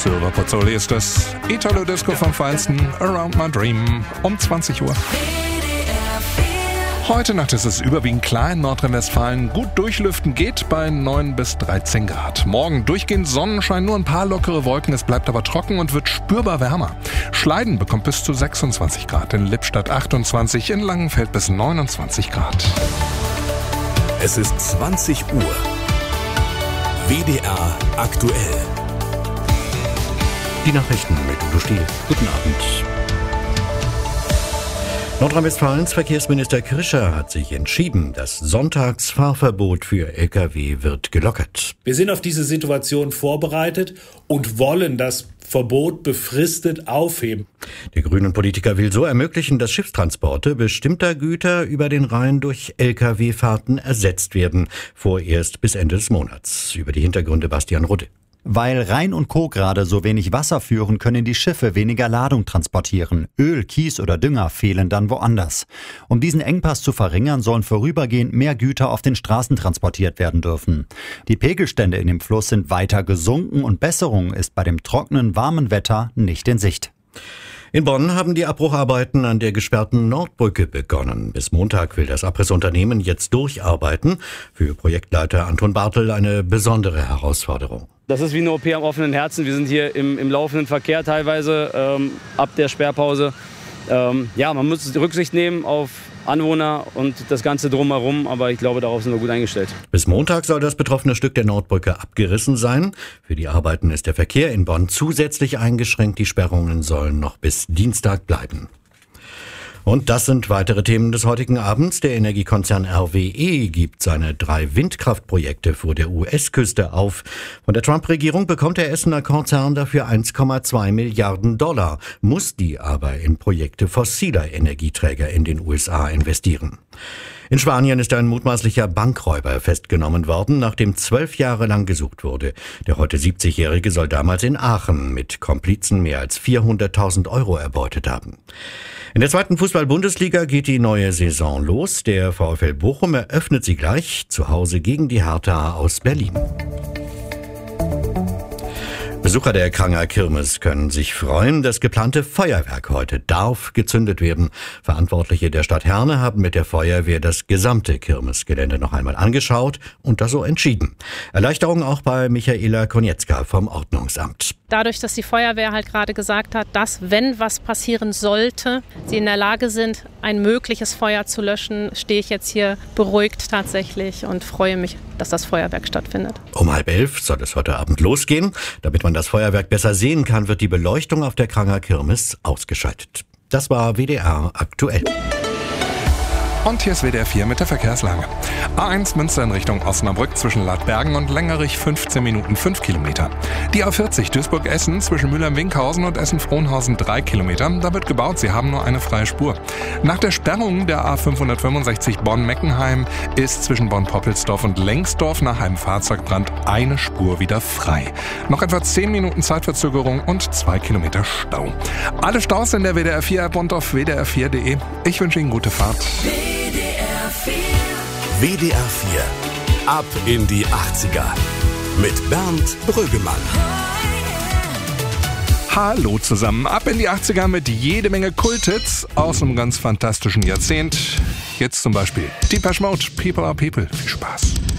Silver Pozzoli ist es. Italo Disco vom Feinsten, Around My Dream, um 20 Uhr. Heute Nacht ist es überwiegend klar in Nordrhein-Westfalen. Gut durchlüften geht bei 9 bis 13 Grad. Morgen durchgehend Sonnenschein, nur ein paar lockere Wolken. Es bleibt aber trocken und wird spürbar wärmer. Schleiden bekommt bis zu 26 Grad. In Lippstadt 28, in Langenfeld bis 29 Grad. Es ist 20 Uhr. WDR aktuell. Die Nachrichten mit Udo Stiel. Guten Abend. Nordrhein-Westfalens Verkehrsminister Krischer hat sich entschieden, das Sonntagsfahrverbot für Lkw wird gelockert. Wir sind auf diese Situation vorbereitet und wollen das Verbot befristet aufheben. Der Grünen-Politiker will so ermöglichen, dass Schiffstransporte bestimmter Güter über den Rhein durch Lkw-Fahrten ersetzt werden, vorerst bis Ende des Monats. Über die Hintergründe Bastian Rudde. Weil Rhein und Co. gerade so wenig Wasser führen, können die Schiffe weniger Ladung transportieren. Öl, Kies oder Dünger fehlen dann woanders. Um diesen Engpass zu verringern, sollen vorübergehend mehr Güter auf den Straßen transportiert werden dürfen. Die Pegelstände in dem Fluss sind weiter gesunken und Besserung ist bei dem trockenen, warmen Wetter nicht in Sicht. In Bonn haben die Abbrucharbeiten an der gesperrten Nordbrücke begonnen. Bis Montag will das Abrissunternehmen jetzt durcharbeiten. Für Projektleiter Anton Bartel eine besondere Herausforderung. Das ist wie eine OP am offenen Herzen. Wir sind hier im laufenden Verkehr teilweise ab der Sperrpause. Man muss Rücksicht nehmen auf Anwohner und das Ganze drumherum, aber ich glaube, darauf sind wir gut eingestellt. Bis Montag soll das betroffene Stück der Nordbrücke abgerissen sein. Für die Arbeiten ist der Verkehr in Bonn zusätzlich eingeschränkt. Die Sperrungen sollen noch bis Dienstag bleiben. Und das sind weitere Themen des heutigen Abends. Der Energiekonzern RWE gibt seine 3 Windkraftprojekte vor der US-Küste auf. Von der Trump-Regierung bekommt der Essener Konzern dafür 1,2 Milliarden $, muss die aber in Projekte fossiler Energieträger in den USA investieren. In Spanien ist ein mutmaßlicher Bankräuber festgenommen worden, nachdem 12 Jahre lang gesucht wurde. Der heute 70-Jährige soll damals in Aachen mit Komplizen mehr als 400.000 € erbeutet haben. In der 2. Fußball-Bundesliga geht die neue Saison los. Der VfL Bochum eröffnet sie gleich zu Hause gegen die Hertha aus Berlin. Besucher der Kranger Kirmes können sich freuen. Das geplante Feuerwerk heute darf gezündet werden. Verantwortliche der Stadt Herne haben mit der Feuerwehr das gesamte Kirmesgelände noch einmal angeschaut und das so entschieden. Erleichterung auch bei Michaela Konietzka vom Ordnungsamt. Dadurch, dass die Feuerwehr halt gerade gesagt hat, dass, wenn was passieren sollte, sie in der Lage sind, ein mögliches Feuer zu löschen, stehe ich jetzt hier beruhigt tatsächlich und freue mich, dass das Feuerwerk stattfindet. Um 10:30 soll es heute Abend losgehen. Damit man das Feuerwerk besser sehen kann, wird die Beleuchtung auf der Kranger Kirmes ausgeschaltet. Das war WDR aktuell. Und hier ist WDR 4 mit der Verkehrslage. A1 Münster in Richtung Osnabrück zwischen Ladbergen und Lengerich 15 Minuten 5 Kilometer. Die A40 Duisburg-Essen zwischen Mülheim-Winkhausen und Essen-Frohnhausen 3 Kilometer. Da wird gebaut, sie haben nur eine freie Spur. Nach der Sperrung der A565 Bonn-Meckenheim ist zwischen Bonn-Poppelsdorf und Lengsdorf nach einem Fahrzeugbrand eine Spur wieder frei. Noch etwa 10 Minuten Zeitverzögerung und 2 Kilometer Stau. Alle Staus in der WDR 4-App und auf wdr4.de. Ich wünsche Ihnen gute Fahrt. WDR 4. Ab in die 80er. Mit Bernd Brüggemann. Hallo zusammen. Ab in die 80er mit jede Menge Kulthits aus einem ganz fantastischen Jahrzehnt. Jetzt zum Beispiel Depeche Mode, People are People. Viel Spaß.